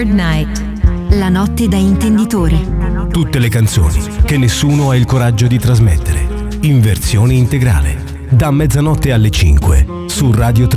Third Night, la notte da intenditore. Tutte le canzoni che nessuno ha il coraggio di trasmettere, in versione integrale, da mezzanotte alle 5 su Radio 3.